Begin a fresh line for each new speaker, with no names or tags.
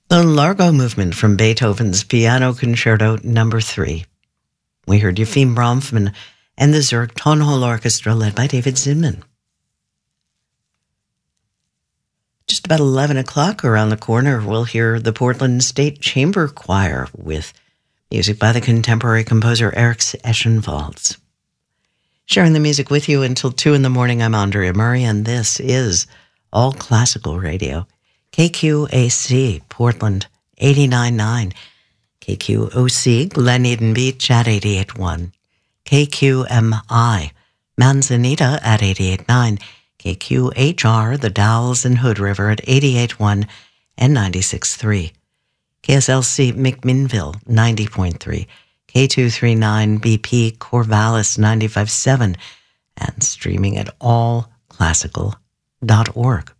The Largo Movement from Beethoven's Piano Concerto No. 3. We heard Joachim Bronfman and the Zurich Tonhall Orchestra led by David Zinman. Just about 11 o'clock around the corner, we'll hear the Portland State Chamber Choir with music by the contemporary composer Eric Eschenwalds. Sharing the music with you until 2 in the morning, I'm Andrea Murray, and this is All Classical Radio. KQAC, Portland, 89.9. KQOC, Glen Eden Beach at 88.1. KQMI, Manzanita at 88.9. KQHR, The Dalles and Hood River at 88.1 and 96.3. KSLC, McMinnville, 90.3. K239 BP, Corvallis, 95.7. And streaming at allclassical.org.